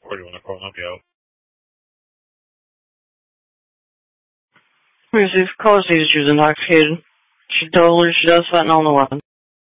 Or do you want to call and help you out? Receive calls. She's intoxicated. She told her she does fentanyl in the weapon.